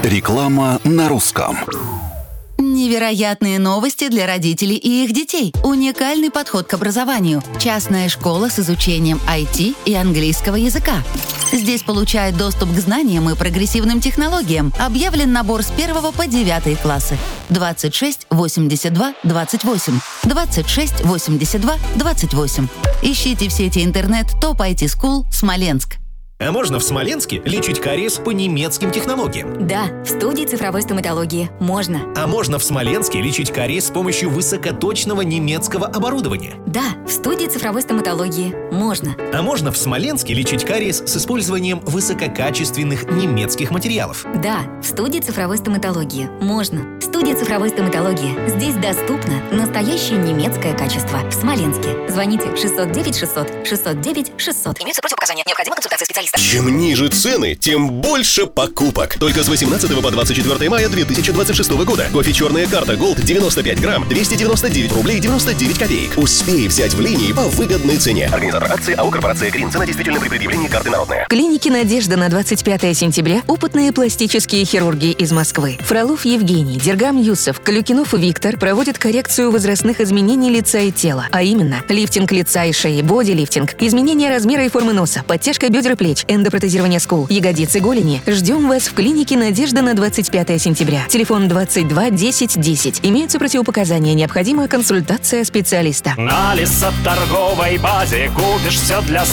Реклама на русском. Невероятные новости для родителей и их детей. Уникальный подход к образованию. Частная школа с изучением IT и английского языка. Здесь получают доступ к знаниям и прогрессивным технологиям. Объявлен набор с 1 по 9 классы. 26 82 28. 26 82 28. Ищите в сети интернет ТОП IT School Смоленск. А можно в Смоленске лечить кариес по немецким технологиям? Да, в студии цифровой стоматологии можно. А можно в Смоленске лечить кариес с помощью высокоточного немецкого оборудования? Да, в студии цифровой стоматологии можно. А можно в Смоленске лечить кариес с использованием высококачественных немецких материалов? Да, в студии цифровой стоматологии можно. Студия цифровой стоматологии. Здесь доступно настоящее немецкое качество. В Смоленске. Звоните 609 600 609 600. Имеются противопоказания. Необходима консультация специалиста. Чем ниже цены, тем больше покупок. Только с 18 по 24 мая 2026 года. Кофе «Черная карта Голд» 95 грамм, 299 рублей 99 копеек. Успей взять в линии по выгодной цене. Организатор акции АО «Корпорация Грин». Цена действительно при предъявлении карты народная. В клинике «Надежда» на 25 сентября опытные пластические хирурги из Москвы. Фролов Евгений, Дергам Юсов, Клюкинов Виктор проводят коррекцию возрастных изменений лица и тела. А именно, лифтинг лица и шеи, бодилифтинг, изменение размера и формы носа, подтяжка бедер и плеч, эндопротезирование скул, ягодиц и голени. Ждем вас в клинике «Надежда» на 25 сентября. Телефон 22 10 10. Имеются противопоказания. Необходима консультация специалиста. На лесоторговой базе купишь все для